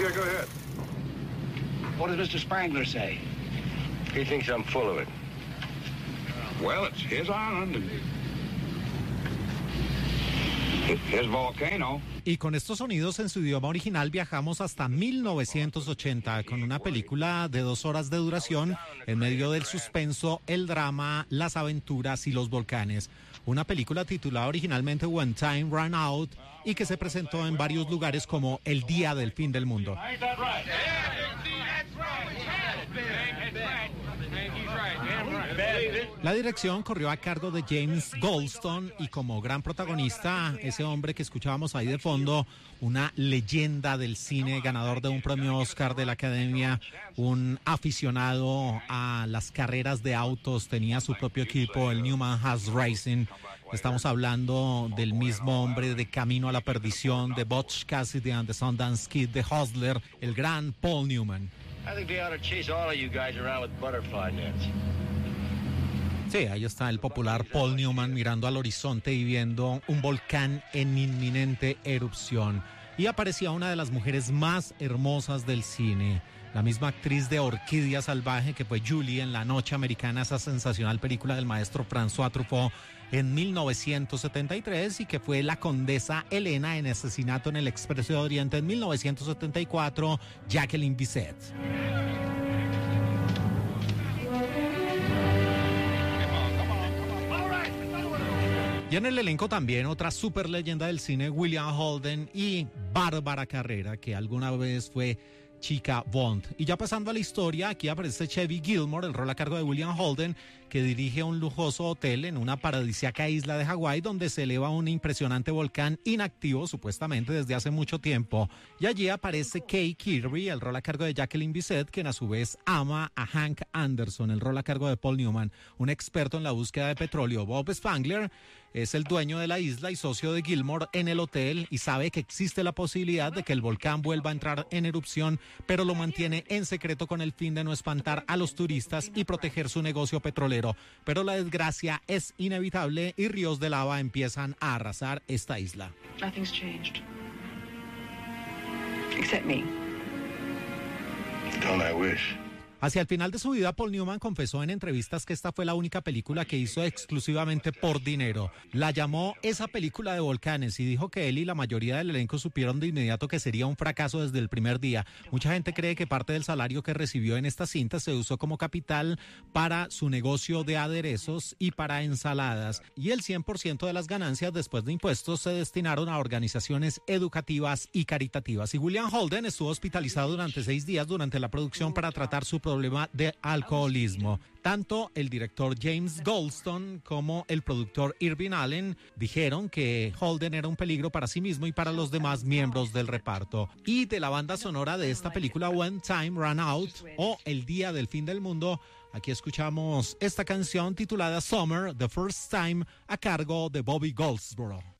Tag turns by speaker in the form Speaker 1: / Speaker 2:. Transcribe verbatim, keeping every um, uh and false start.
Speaker 1: Yeah, go ahead.
Speaker 2: What does Mister Spangler say?
Speaker 1: He thinks I'm full of it.
Speaker 2: Well, it's his island and his volcano.
Speaker 3: Y con estos sonidos en su idioma original viajamos hasta mil novecientos ochenta con una película de dos horas de duración en medio del suspenso, el drama, las aventuras y los volcanes. Una película titulada originalmente When Time Ran Out y que se presentó en varios lugares como el día del fin del mundo. La dirección corrió a cargo de James Goldstone y como gran protagonista, ese hombre que escuchábamos ahí de fondo, una leyenda del cine, ganador de un premio Oscar de la Academia, un aficionado a las carreras de autos, tenía su propio equipo, el Newman Haas Racing. Estamos hablando del mismo hombre de Camino a la Perdición, de Butch Cassidy and the Sundance Kid, de Hustler, el gran Paul Newman.
Speaker 1: I think they ought to chase all of you guys around with butterfly nets.
Speaker 3: Sí, ahí está el popular Paul Newman mirando al horizonte y viendo un volcán en inminente erupción. Y aparecía una de las mujeres más hermosas del cine, la misma actriz de Orquídea Salvaje que fue Julie en La Noche Americana, esa sensacional película del maestro François Truffaut en mil novecientos setenta y tres, y que fue la condesa Elena en Asesinato en el Expreso de Oriente en mil novecientos setenta y cuatro, Jacqueline Bisset. Y en el elenco también otra super leyenda del cine, William Holden y Bárbara Carrera, que alguna vez fue chica Bond. Y ya pasando a la historia, aquí aparece Chevy Gilmore, el rol a cargo de William Holden, que dirige un lujoso hotel en una paradisíaca isla de Hawái donde se eleva un impresionante volcán inactivo supuestamente desde hace mucho tiempo. Y allí aparece Kay Kirby, el rol a cargo de Jacqueline Bisset, quien a su vez ama a Hank Anderson, el rol a cargo de Paul Newman, un experto en la búsqueda de petróleo. Bob Spangler es el dueño de la isla y socio de Gilmore en el hotel y sabe que existe la posibilidad de que el volcán vuelva a entrar en erupción, pero lo mantiene en secreto con el fin de no espantar a los turistas y proteger su negocio petrolero. Pero la desgracia es inevitable y ríos de lava empiezan a arrasar esta isla.
Speaker 4: Nothing's changed. Except me.
Speaker 1: Don't I wish?
Speaker 3: Hacia el final de su vida, Paul Newman confesó en entrevistas que esta fue la única película que hizo exclusivamente por dinero. La llamó esa película de volcanes y dijo que él y la mayoría del elenco supieron de inmediato que sería un fracaso desde el primer día. Mucha gente cree que parte del salario que recibió en esta cinta se usó como capital para su negocio de aderezos y para ensaladas. Y el cien por ciento de las ganancias después de impuestos se destinaron a organizaciones educativas y caritativas. Y William Holden estuvo hospitalizado durante seis días durante la producción para tratar su problema de alcoholismo. Tanto el director James Goldstone como el productor Irving Allen dijeron que Holden era un peligro para sí mismo y para los demás miembros del reparto. Y de la banda sonora de esta película When Time Ran Out o El Día del Fin del Mundo, aquí escuchamos esta canción titulada Summer, The First Time, a cargo de Bobby Goldsboro.